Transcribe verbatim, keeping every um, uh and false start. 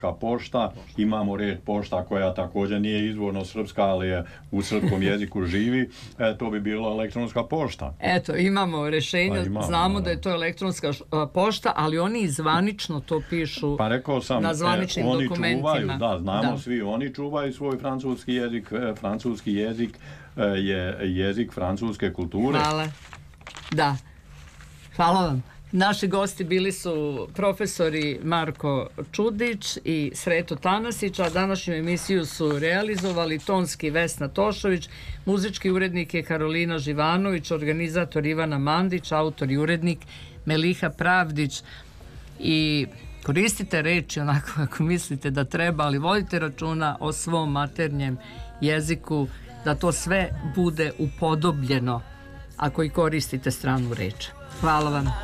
pošta, imamo reč pošta koja također nije izvorno srpska, ali je u srpskom jeziku živi, e, to bi bilo elektronska pošta. Eto, imamo rješenje, pa imamo, znamo da. da je to elektronska pošta, ali oni zvanično to pišu pa rekao sam, na zvaničnim e, oni dokumentima. Čuvaju, da, znamo da. svi, oni čuvaju svoj francuski jezik, e, francuski jezik e, je jezik francuske kulture. Hvala. Da. Hvala vam. Naši gosti bili su profesori Marko Čudić i Sreto Tanasić, a današnju emisiju su realizovali tonski Vesna Tošović, muzički urednik je Karolina Živanović, organizator Ivana Mandić, autor i urednik Meliha Pravdić. I koristite reči onako kako mislite da treba, ali vodite računa o svom maternjem jeziku, da to sve bude upodobljeno ako i koristite stranu reč. Hvala vam.